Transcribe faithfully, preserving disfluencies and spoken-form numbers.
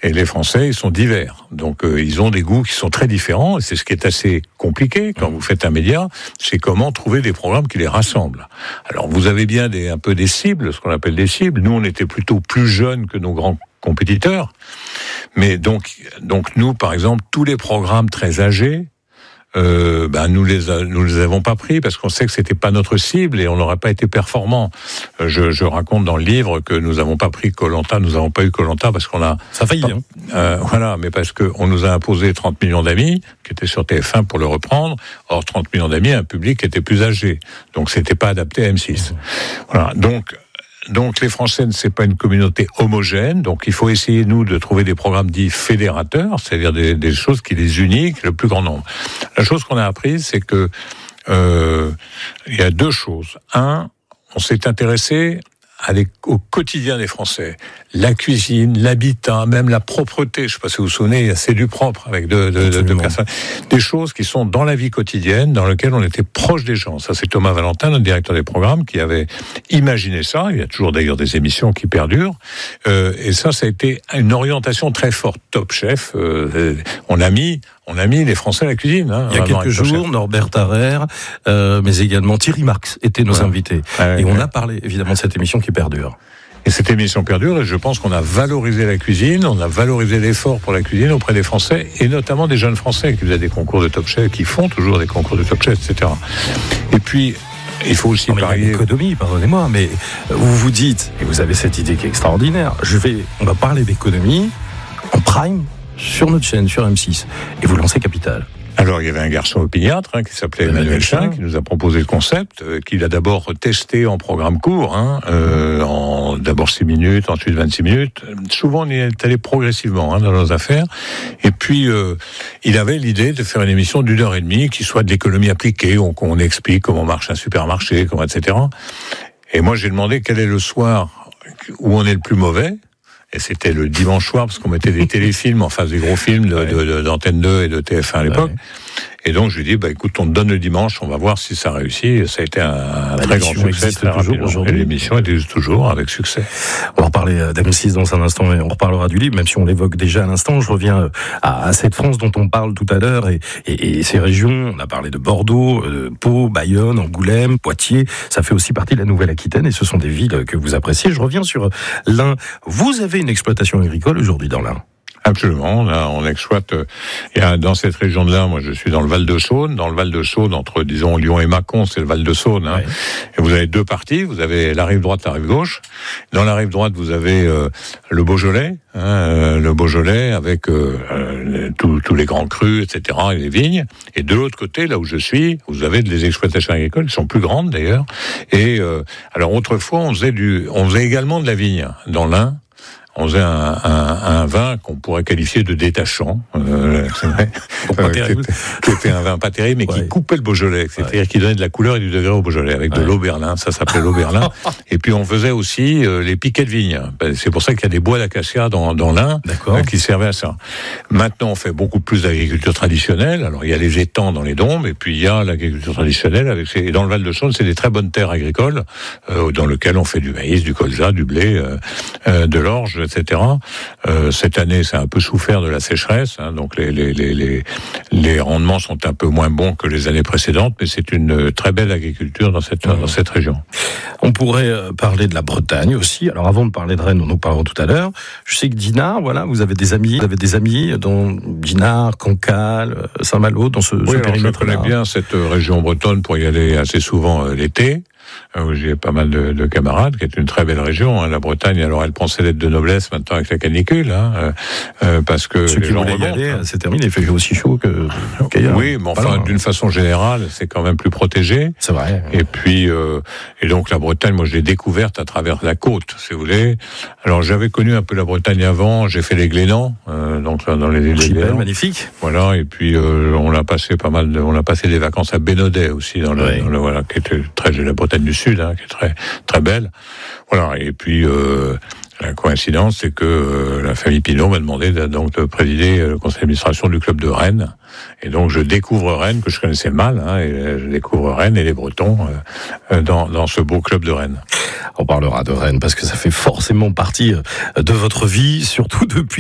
Et les Français, ils sont divers. Donc, euh, ils ont des goûts qui sont très différents. Et c'est ce qui est assez compliqué quand vous faites un média. C'est comment trouver des programmes qui les rassemblent. Alors, vous avez bien des, un peu des cibles, ce qu'on appelle des cibles. Nous, on était plutôt plus jeunes que nos grands compétiteurs. Mais donc, donc nous, par exemple, tous les programmes très âgés, Euh, ben nous les a, nous les avons pas pris parce qu'on sait que c'était pas notre cible et on n'aurait pas été performant. Euh, je, je raconte dans le livre que nous avons pas pris Koh-Lanta, nous avons pas eu Koh-Lanta parce qu'on a ça a failli. Hein. Euh, voilà, mais parce que on nous a imposé trente millions d'amis qui étaient sur T F un pour le reprendre. Or trente millions d'amis, un public qui était plus âgé, donc c'était pas adapté à M six. Mmh. Voilà, donc. Donc les Français, c'est pas une communauté homogène, donc il faut essayer, nous, de trouver des programmes dits fédérateurs, c'est-à-dire des, des choses qui les unissent le plus grand nombre. La chose qu'on a apprise, c'est que euh, il y a deux choses. Un, on s'est intéressé à les, au quotidien des Français. La cuisine, l'habitat, même la propreté. Je ne sais pas si vous vous souvenez, il y a C'est du propre avec deux, deux, deux, deux personnes. Des choses qui sont dans la vie quotidienne, dans lesquelles on était proche des gens. Ça, c'est Thomas Valentin, notre directeur des programmes, qui avait imaginé ça. Il y a toujours d'ailleurs des émissions qui perdurent. Euh, et ça, ça a été une orientation très forte. Top Chef, euh, on a mis... On a mis les Français à la cuisine. Hein, il y a quelques jours, Norbert Tarrer, euh, mais également Thierry Marx étaient nos ouais. invités. Ouais, et ouais. on a parlé évidemment de cette émission qui perdure. Et cette émission perdure, et je pense qu'on a valorisé la cuisine, on a valorisé l'effort pour la cuisine auprès des Français, et notamment des jeunes Français qui faisaient des concours de Top Chef, qui font toujours des concours de Top Chef, et cetera. Et puis, il faut aussi non, mais parier... l'économie, pardonnez-moi, mais vous vous dites, et vous avez cette idée qui est extraordinaire, je vais, on va parler d'économie en prime, sur notre chaîne, sur M six, et vous lancez Capital. Alors, il y avait un garçon opiniâtre hein, qui s'appelait Emmanuel Chin, qui nous a proposé le concept, euh, qu'il a d'abord testé en programme court, hein, euh, en d'abord six minutes, ensuite vingt-six minutes. Souvent, on y est allé progressivement hein, dans nos affaires. Et puis, euh, il avait l'idée de faire une émission d'une heure et demie qui soit de l'économie appliquée, où on explique comment marche un supermarché, comment, et cetera. Et moi, j'ai demandé quel est le soir où on est le plus mauvais. Et c'était le dimanche soir, parce qu'on mettait des téléfilms en face des gros films de, ouais. de, de, d'Antenne deux et de T F un à l'époque. Ouais. Et donc, je lui ai dit, bah, écoute, on te donne le dimanche, on va voir si ça réussit. Et ça a été un, un très grand succès, très rapidement. Et l'émission existe toujours avec succès. On va reparler d'M six dans un instant, et on reparlera du livre, même si on l'évoque déjà à l'instant. Je reviens à, à cette France dont on parle tout à l'heure, et, et, et ces régions. On a parlé de Bordeaux, de Pau, Bayonne, Angoulême, Poitiers. Ça fait aussi partie de la Nouvelle-Aquitaine, et ce sont des villes que vous appréciez. Je reviens sur l'Ain. Vous avez une exploitation agricole aujourd'hui dans l'Ain? Absolument, là, on exploite. Euh, il y a, dans cette région de l'Ain, moi, je suis dans le Val de Saône. Dans le Val de Saône, entre disons Lyon et Mâcon, c'est le Val de Saône. Hein. Ouais. Et vous avez deux parties. Vous avez la rive droite, la rive gauche. Dans la rive droite, vous avez euh, le Beaujolais, hein, euh, le Beaujolais avec euh, euh, tous les grands crus, et cetera, et les vignes. Et de l'autre côté, là où je suis, vous avez des exploitations agricoles qui sont plus grandes d'ailleurs. Et euh, alors autrefois, on faisait du, on faisait également de la vigne dans l'Ain. On faisait un, un, un vin qu'on pourrait qualifier de détachant, euh, c'est vrai, euh, qui, était, qui était un vin pas terrible, mais ouais. qui coupait le Beaujolais, c'est-à-dire ouais. qui donnait de la couleur et du degré au Beaujolais, avec ouais. de l'Auberlin, ça s'appelait l'Auberlin. Et puis on faisait aussi euh, les piquets de vigne. C'est pour ça qu'il y a des bois d'acacia dans, dans l'Ain euh, qui servaient à ça. Maintenant, on fait beaucoup plus d'agriculture traditionnelle. Alors il y a les étangs dans les dombes, et puis il y a l'agriculture traditionnelle. Avec ces... Et dans le Val de Saône, c'est des très bonnes terres agricoles euh, dans lesquelles on fait du maïs, du colza, du blé, euh, euh, de l'orge, et cetera. Euh, cette année, ça a un peu souffert de la sécheresse, hein, donc les, les, les, les, les rendements sont un peu moins bons que les années précédentes, mais c'est une très belle agriculture dans cette, mmh. dans cette région. On pourrait parler de la Bretagne aussi. Alors avant de parler de Rennes, nous en parlerons tout à l'heure. Je sais que Dinard, voilà, vous avez des amis, vous avez des amis dans Dinard, Cancale, Saint-Malo, dans ce, oui, ce périmètre. Je connais bien cette région bretonne pour y aller assez souvent euh, l'été. Où j'ai pas mal de, de camarades, qui est une très belle région. Hein. La Bretagne, alors elle prend ses lettres de noblesse maintenant avec la canicule, hein, euh, euh, parce que ceux qui voulaient y aller, hein. C'est terminé. Il fait aussi chaud que qu'ailleurs. Oui, mais enfin, d'une façon générale, c'est quand même plus protégé. C'est vrai. Et puis, euh, et donc la Bretagne, moi, je l'ai découverte à travers la côte, si vous voulez. Alors, j'avais connu un peu la Bretagne avant. J'ai fait les Glénans, euh, donc dans les îles Glénans. Magnifique. Voilà. Et puis, euh, on a passé pas mal. De, on a passé des vacances à Bénodet aussi, dans le, oui. dans le voilà, qui était très la Bretagne du Sud, hein, qui est très très belle. Voilà. Et puis euh, la coïncidence, c'est que euh, la famille Pinault m'a demandé de, donc de présider le conseil d'administration du club de Rennes. Et donc je découvre Rennes que je connaissais mal, hein, et je découvre Rennes et les Bretons euh, dans dans ce beau club de Rennes. On parlera de Rennes parce que ça fait forcément partie de votre vie, surtout depuis